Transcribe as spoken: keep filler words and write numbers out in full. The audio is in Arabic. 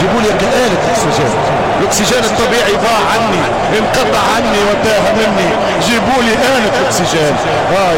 جيبوا لي آلة اكسجين، الاكسجين الطبيعي ضاع عني، انقطع عني وانتهى مني، جيبوا لي آلة اكسجين. اه